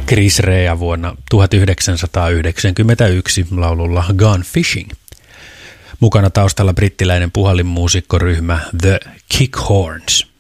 Chris Rea vuonna 1991 laululla Gone Fishing. Mukana taustalla brittiläinen puhallinmuusikkoryhmä The Kickhorns.